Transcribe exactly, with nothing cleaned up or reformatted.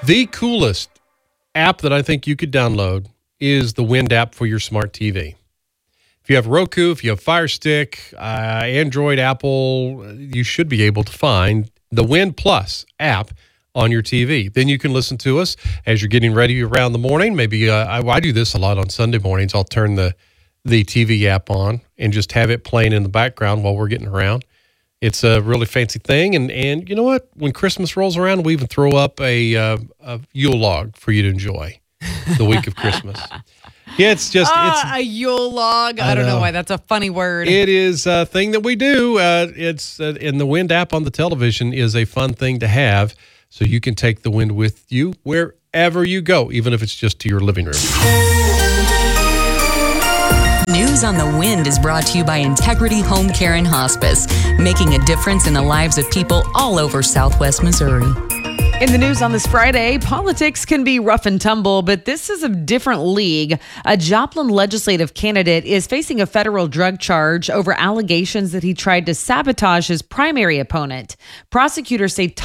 The coolest app that I think you could download is the Wind app for your smart T V. If you have Roku, if you have Fire Stick, uh, Android, Apple, you should be able to find the Wind Plus app on your T V. Then you can listen to us as you're getting ready around the morning. Maybe uh, I, I do this a lot on Sunday mornings. I'll turn the, the T V app on and just have it playing in the background while we're getting around. It's a really fancy thing. And, and you know what? When Christmas rolls around, we even throw up a, uh, a Yule log for you to enjoy the week of Christmas. Yeah, it's just ah, it's a Yule log. I, I don't know. know why that's a funny word. It is a thing that we do. Uh, it's uh, and the Wind app on the television is a fun thing to have, so you can take the Wind with you wherever you go, even if it's just to your living room. News on the Wind is brought to you by Integrity Home Care and Hospice, making a difference in the lives of people all over Southwest Missouri. In the news on this Friday, politics can be rough and tumble, but this is a different league. A Joplin legislative candidate is facing a federal drug charge over allegations that he tried to sabotage his primary opponent. Prosecutors say